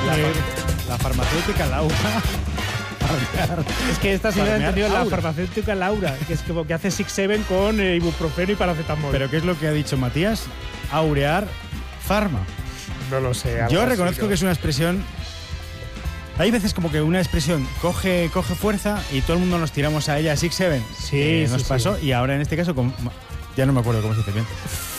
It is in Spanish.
La farmacéutica Laura. Es que esta señora ha Farmear entendido la Aura. farmacéutica Laura, que es como que hace 6-7 con ibuprofeno y paracetamol. ¿Pero qué es lo que ha dicho Matías? Aurear farma. no lo sé. Yo reconozco que es una expresión. Hay veces como que una expresión coge fuerza y todo el mundo nos tiramos a ella 6-7. Sí, Nos sí, pasó sí. y ahora en este caso ya no me acuerdo cómo se dice bien.